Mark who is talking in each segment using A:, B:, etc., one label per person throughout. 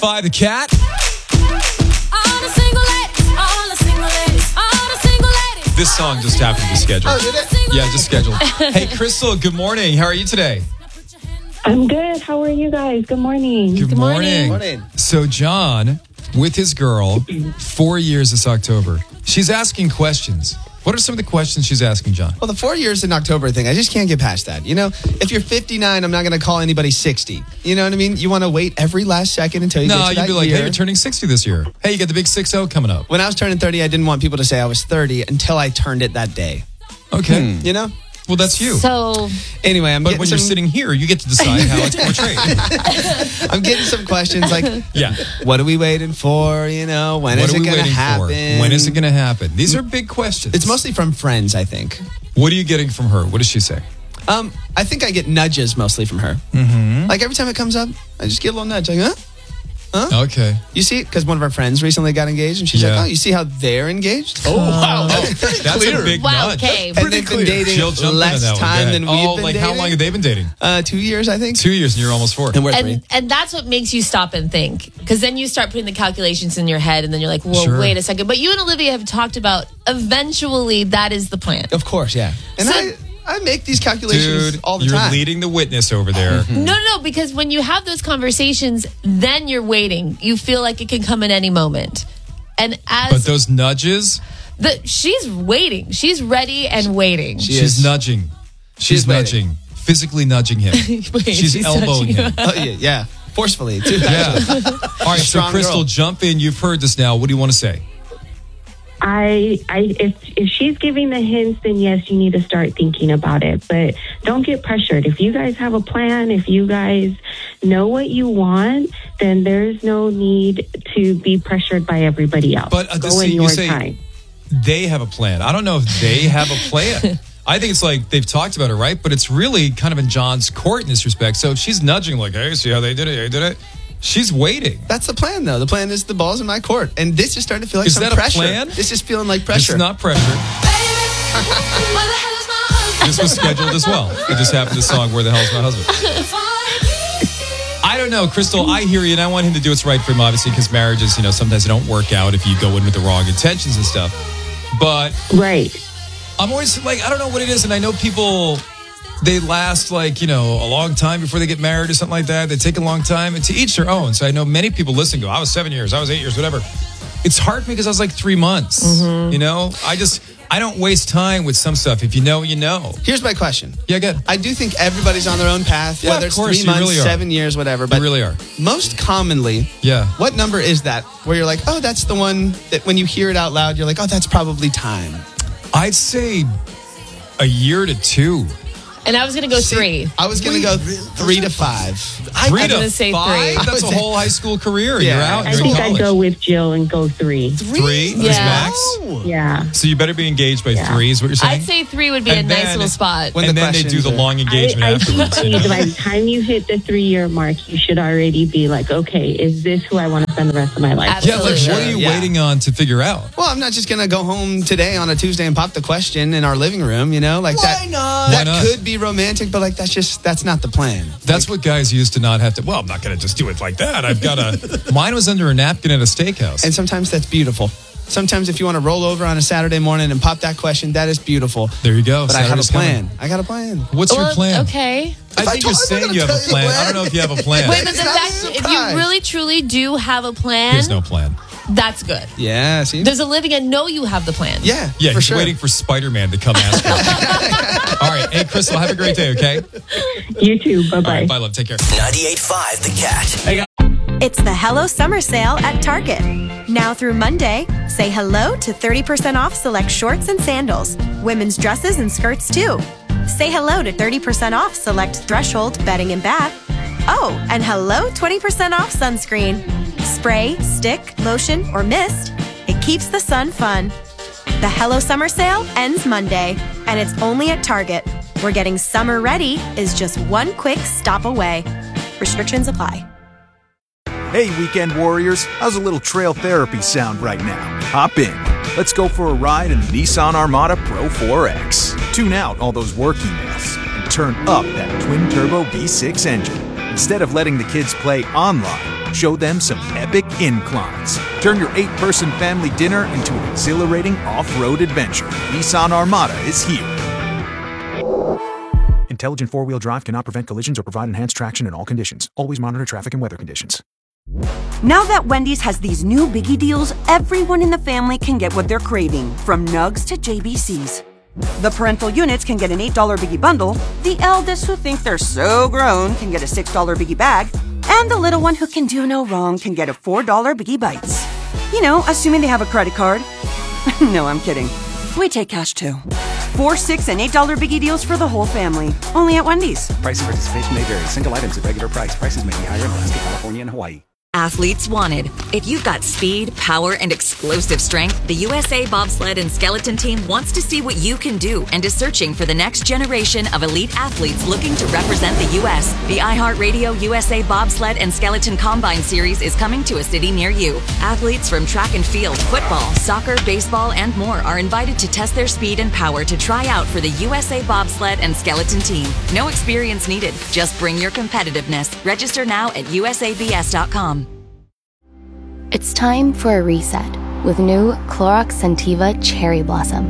A: By the Cat. This song just happened to be scheduled.
B: Oh, did it?
A: Yeah, just scheduled. Hey, Crystal, good morning. How are you today?
C: I'm good. How are you guys? Good morning.
A: Good morning.
B: Morning.
A: So John, with his girl, 4 years this October, she's asking questions. What are some of the questions she's asking, John?
B: Well, the 4 years in October thing, I just can't get past that. You know, if you're 59, I'm not going to call anybody 60. You know what I mean? You want to wait every last second until you get to that
A: you'd be like,
B: year.
A: hey, you're turning 60 this year. Hey, you got the big 6-0 coming up.
B: When I was turning 30, I didn't want people to say I was 30 until I turned it that day.
A: Okay.
B: You know?
A: Well, that's you.
D: So,
B: Anyway,
A: But when you're sitting here, you get to decide how it's portrayed.
B: I'm getting some questions like,
A: Yeah.
B: what are we waiting for? You know, when is it going to happen?
A: When is it going to happen? These are big questions.
B: It's mostly from friends, I think.
A: What are you getting from her? What does she say?
B: I think I get nudges mostly from her. Mm-hmm. Like every time it comes up, I just get a little nudge. Like, huh?
A: Okay.
B: You see it? Because one of our friends recently got engaged, and she's
A: Yeah.
B: like, oh, you see how they're engaged?
A: Oh, wow. That's a big
D: wow,
A: nudge.
D: okay.
B: And they've been dating
A: She'll jump
B: less
A: into that one. Go
B: time
A: ahead.
B: than we've been
A: like
B: dating.
A: how long have they been dating?
B: 2 years, I think.
A: 2 years, and you're almost 4.
B: And we're 3.
D: and that's what makes you stop and think. Because then you start putting the calculations in your head and then you're like, well,
A: Sure.
D: wait a second. But you and Olivia have talked about eventually that is the plan.
B: Of course, yeah. And
D: So-
B: I make these calculations
A: Dude,
B: all the
A: you're
B: time.
A: leading the witness over there.
D: No, because when you have those conversations, then you're waiting. You feel like it can come at any moment. And
A: But
D: as
A: those nudges,
D: she's waiting. She's ready and waiting.
B: She
A: she's
B: is.
A: nudging. She's
B: is waiting.
A: nudging. Physically nudging him.
D: Wait,
A: she's elbowing
D: touching
A: him.
B: Oh, yeah. Forcefully, too.
A: Yeah. All right, so
B: Strong
A: Crystal,
B: girl.
A: jump in. You've heard this now. What do you want to say?
C: If she's giving the hints, then yes, you need to start thinking about it. But don't get pressured. If you guys have a plan, if you guys know what you want, then there's no need to be pressured by everybody else.
A: But
C: Go
A: see,
C: in
A: you
C: your
A: say
C: time.
A: they have a plan. I don't know if they have a plan. I think it's like they've talked about it, right? But it's really kind of in John's court in this respect. So if she's nudging like, hey, see how they did it? She's waiting.
B: That's the plan, though. The plan is the ball's in my court. And this is starting to feel like
A: Is
B: some
A: that a
B: pressure.
A: plan?
B: This is feeling like
A: This
B: pressure.
A: is not pressure. This was scheduled as well. It just happened to song, Where the Hell's My Husband? I don't know, Crystal, I hear you, and I want him to do what's right for him, obviously, because marriages, sometimes they don't work out if you go in with the wrong intentions and stuff. But
C: Right.
A: I'm always like, I don't know what it is, and I know people, they last a long time before they get married or something like that. They take a long time, and to each their own. So I know many people listening go, I was 7 years, I was 8 years, whatever. It's hard for me because I was like 3 months, I don't waste time with some stuff. If you know, you know.
B: Here's my question.
A: Yeah, good.
B: I do think everybody's on their own path,
A: Yeah,
B: whether
A: of
B: it's
A: course,
B: 3
A: you
B: months,
A: really are.
B: 7 years, whatever. But
A: You really are.
B: most commonly,
A: Yeah.
B: what number is that where you're like, oh, that's the one that when you hear it out loud, you're like, oh, that's probably time.
A: I'd say a year to 2.
D: And I was going to go 3.
B: I was going to go 3 to 5.
A: 3
D: I'm
A: to
D: gonna say
A: 5?
D: 3.
A: That's a whole high school career.
B: Yeah.
A: You're out.
C: I
A: You're in
C: think
A: college.
C: I'd go with Jill and go 3.
A: 3 is
D: Yeah.
A: max.
C: Yeah.
A: So you better be engaged by
C: Yeah.
A: 3 is what you're saying?
D: I'd say 3 would be
A: And
D: a nice
A: then-
D: little spot.
B: When
A: and
B: the
A: then they do
B: questions
A: the
B: are-
A: long engagement
C: I
A: afterwards.
C: think by the time you hit the 3-year mark, you should already be like, okay, is this who I want to spend the rest of my life with?
A: Yeah, like
D: Absolutely.
A: what are you
B: Yeah.
A: waiting on to figure out?
B: Well, I'm not just going to go home today on a Tuesday and pop the question in our living room, Like
A: Why
B: that.
A: not?
B: That
A: Why not?
B: could be romantic, but like that's not the plan.
A: That's what guys used to not have to. Well, I'm not going to just do it like that. I've got to. Mine was under a napkin at a steakhouse.
B: And sometimes that's beautiful. Sometimes if you want to roll over on a Saturday morning and pop that question, that is beautiful.
A: There you go.
B: But I have a
A: Saturday's
B: plan.
A: coming.
B: I got a plan.
A: What's your
D: Well,
A: plan?
D: okay.
A: I think you're saying you have a plan. I don't know if you have a plan.
D: Wait, but the
B: It's not a
D: fact, if
B: surprise.
D: you really truly do have a plan,
A: There's no plan.
D: that's good.
B: Yeah, see?
D: Does Olivia know you have the plan?
B: Yeah,
A: Yeah,
B: for
A: he's
B: sure.
A: waiting for Spider-Man to come ask her. All right. Hey, Crystal, have a great day, okay?
C: You too. Bye-bye.
A: All right, bye, love. Take care.
E: 98.5 The Cat.
F: It's the Hello Summer Sale at Target. Now through Monday, say hello to 30% off select shorts and sandals, women's dresses and skirts too. Say hello to 30% off select Threshold bedding and bath. Oh, and hello 20% off sunscreen. Spray, stick, lotion, or mist. It keeps the sun fun. The Hello Summer Sale ends Monday, and it's only at Target, where getting summer ready is just one quick stop away. Restrictions apply.
G: Hey, weekend warriors, how's a little trail therapy sound right now? Hop in. Let's go for a ride in the Nissan Armada Pro 4X. Tune out all those work emails and turn up that twin-turbo V6 engine. Instead of letting the kids play online, Show them some epic inclines. Turn your 8-person family dinner into an exhilarating off-road adventure. Nissan Armada is here. Intelligent four-wheel drive cannot prevent collisions or provide enhanced traction in all conditions. Always monitor traffic and weather conditions.
H: Now that Wendy's has these new biggie deals, everyone in the family can get what they're craving, from nugs to JBCs. The parental units can get an $8 biggie bundle, the eldest who think they're so grown can get a $6 biggie bag, and the little one who can do no wrong can get a $4 biggie bites. You know, assuming they have a credit card. No, I'm kidding. We take cash too. 4, $6, and $8 biggie deals for the whole family. Only at Wendy's.
I: Price and participation may vary. Single items at regular price. Prices may be higher in Alaska, California, and Hawaii.
J: Athletes wanted. If you've got speed, power, and explosive strength, the USA Bobsled and Skeleton Team wants to see what you can do and is searching for the next generation of elite athletes looking to represent the U.S. The iHeartRadio USA Bobsled and Skeleton Combine Series is coming to a city near you. Athletes from track and field, football, soccer, baseball, and more are invited to test their speed and power to try out for the USA Bobsled and Skeleton Team. No experience needed. Just bring your competitiveness. Register now at usabs.com.
K: It's time for a reset with new Clorox Scentiva Cherry Blossom.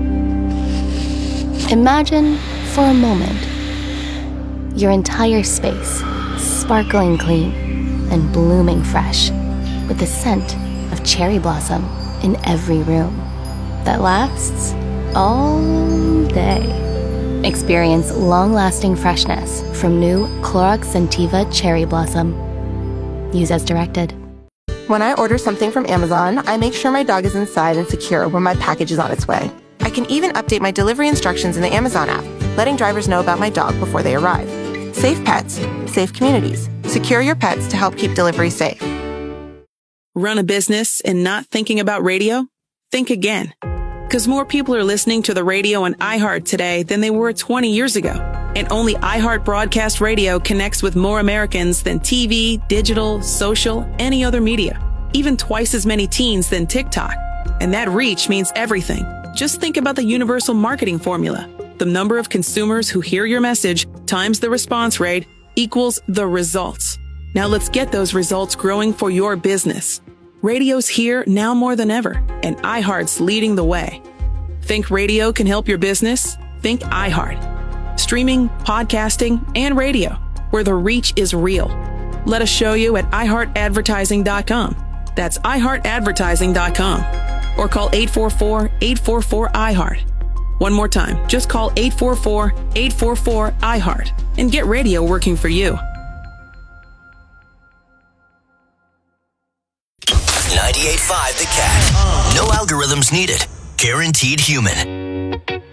K: Imagine, for a moment, your entire space sparkling clean and blooming fresh with the scent of cherry blossom in every room that lasts all day. Experience long-lasting freshness from new Clorox Scentiva Cherry Blossom. Use as directed.
L: When I order something from Amazon, I make sure my dog is inside and secure when my package is on its way. I can even update my delivery instructions in the Amazon app, letting drivers know about my dog before they arrive. Safe pets, safe communities. Secure your pets to help keep delivery safe.
M: Run a business and not thinking about radio? Think again. Because more people are listening to the radio on iHeart today than they were 20 years ago. And only iHeart Broadcast Radio connects with more Americans than TV, digital, social, any other media. Even twice as many teens than TikTok. And that reach means everything. Just think about the universal marketing formula. The number of consumers who hear your message times the response rate equals the results. Now let's get those results growing for your business. Radio's here now more than ever, and iHeart's leading the way. Think radio can help your business? Think iHeart. Streaming, podcasting, and radio, where the reach is real. Let us show you at iHeartAdvertising.com. That's iHeartAdvertising.com. Or call 844-844-iHeart. One more time, just call 844-844-iHeart and get radio working for you.
E: 98.5 The Cat. No algorithms needed. Guaranteed human.